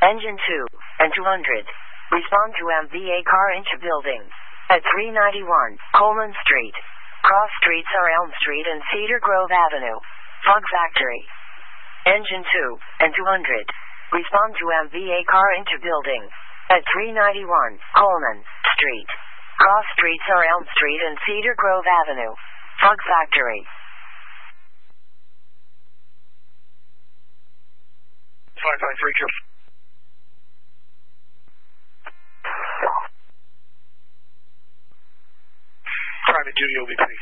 Engine 2 and 200. Respond to MVA car into building. At 391 Coleman Street. Cross streets are Elm Street and Cedar Grove Avenue. Fog Factory. Engine 2 and 200. Respond to MVA car into building. At 391 Coleman Street. Cross streets are Elm Street and Cedar Grove Avenue. Fog Factory. 593 trips. Private duty OBP.